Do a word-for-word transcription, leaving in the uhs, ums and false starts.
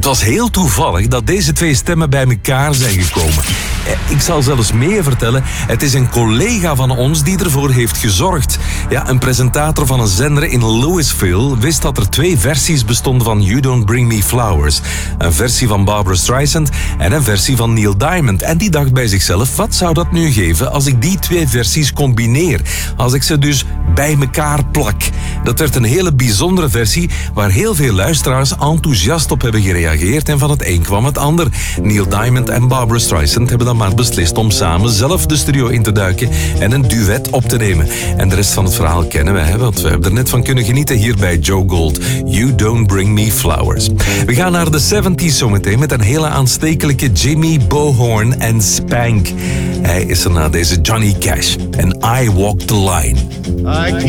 was heel toevallig dat deze twee stemmen bij elkaar zijn gekomen. Ik zal zelfs meer vertellen. Het is een collega van ons die ervoor heeft gezorgd. Ja, een presentator van een zender in Louisville wist dat er twee versies bestonden van You Don't Bring Me Flowers. Een versie van Barbra Streisand en een versie van Neil Diamond. En die dacht bij zichzelf, wat zou dat nu geven als ik die twee versies combineer? Als ik ze dus bij elkaar plak. Dat werd een hele bijzondere versie waar heel veel luisteraars enthousiast op hebben gereageerd en van het een kwam het ander. Neil Diamond en Barbra Streisand hebben dan maar beslist om samen zelf de studio in te duiken en een duet op te nemen. En de rest van het verhaal kennen we, hè, want we hebben er net van kunnen genieten hier bij Joe Gold. You Don't Bring Me Flowers. We gaan naar de zeventig zometeen met een hele aanstekelijke Jimmy Bohorn en Spank. Hij is er na deze Johnny Cash en I Walk the Line. I